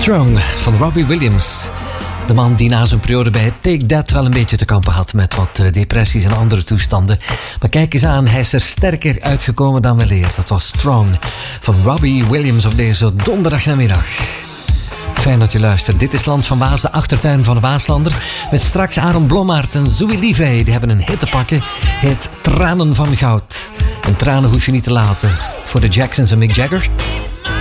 Strong van Robbie Williams. De man die na zijn periode bij Take That wel een beetje te kampen had met wat depressies en andere toestanden. Maar kijk eens aan, hij is er sterker uitgekomen dan weleer. Dat was Strong van Robbie Williams op deze donderdagnamiddag. Fijn dat je luistert. Dit is Land van Waas, de achtertuin van de Waaslander. Met straks Aaron Blommaert en Zoe Liefey. Die hebben een hit te pakken. Heet Tranen van Goud. En tranen hoef je niet te laten. Voor de Jacksons en Mick Jagger.